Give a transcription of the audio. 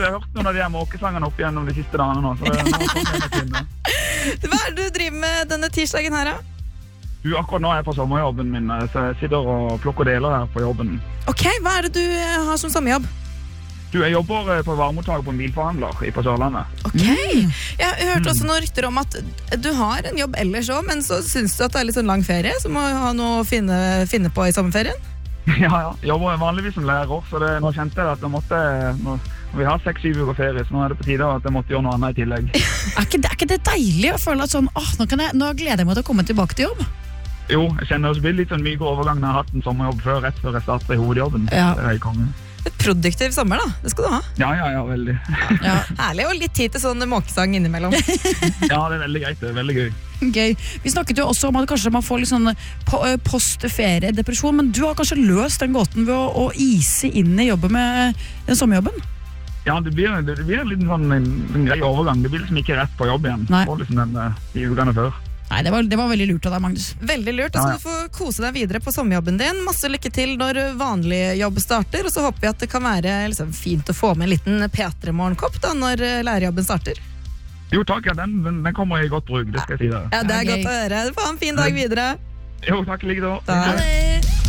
Jeg har hørt noen av de her måkesangene opp igjennom de siste dagene nå, så nå kommer jeg til det. Hva er det du driver med denne tirsdagen her, da? Du, akkurat nå er jeg på sommerjobben min, så jeg sitter og plukker deler her på jobben. Ok, hva er det du har som sommerjobb? Du, jeg jobber på varmottaket på en bilforhandler på Sørlandet. Ok, jeg hørte også noen rykter om at du har en jobb ellers også, men så synes du at det er litt sånn lang ferie, så må du ha noe å finne på i sommerferien? Ja, jeg jobber vanligvis som lærer, så nå kjente jeg at jeg måtte... Vi har 6-7 uker ferie, så nå er det på tide at jeg måtte gjøre noe annet i tillegg. Er ikke det deilig å føle at sånn, nå gleder jeg meg til å komme tilbake til jobb? Jo, jeg kjenner også litt sånn myk overgang når jeg har hatt en sommerjobb rett før jeg startet i hovedjobben. Ja. Det er helt konge. Et produktiv sommer da, det skal du ha. Ja, veldig. Ja. Herlig, og litt tid til sånn måkesang innimellom. Ja, det er veldig greit, det er veldig gøy. Gøy. Vi snakket jo også om at kanskje man får litt sånn post-ferie-depresjon, men du har kanskje løst den gåten ved å ise inn i jobben med den sommerjobben? Ja, det blir en liten sånn en grei overgang. Det blir liksom ikke rett på jobb igjen. Nei. Og liksom de ukene før. Nei, det var veldig lurt av deg, Magnus. Veldig lurt, da skal du få kose deg videre på sommerjobben din. Masse lykke til når vanlig jobb starter, og så håper vi at det kan være liksom, fint å få med en liten P3-morgenkopp da, når lærerjobben starter. Jo, takk, ja, den kommer i godt bruk, det skal jeg si deg. Ja, det er godt å høre. Du får ha en fin dag videre. Jo, takk like da. Ha det.